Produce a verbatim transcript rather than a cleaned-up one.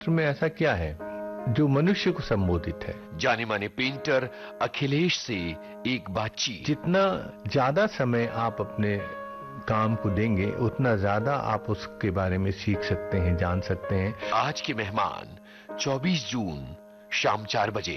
में ऐसा क्या है जो मनुष्य को संबोधित है? जाने माने पेंटर अखिलेश से एक बातचीत। जितना ज्यादा समय आप अपने काम को देंगे उतना ज्यादा आप उसके बारे में सीख सकते हैं, जान सकते हैं। आज के मेहमान चौबीस जून शाम चार बजे।